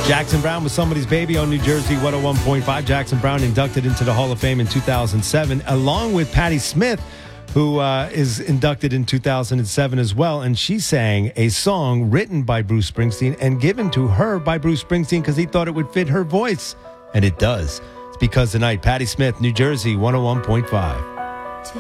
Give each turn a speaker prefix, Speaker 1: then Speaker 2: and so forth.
Speaker 1: Jackson Browne was Somebody's Baby on New Jersey 101.5. Jackson Browne inducted into the Hall of Fame in 2007, along with Patti Smith, who is inducted in 2007 as well. And she sang a song written by Bruce Springsteen and given to her by Bruce Springsteen because he thought it would fit her voice. And it does. It's Because the Night. Patti Smith, New Jersey 101.5.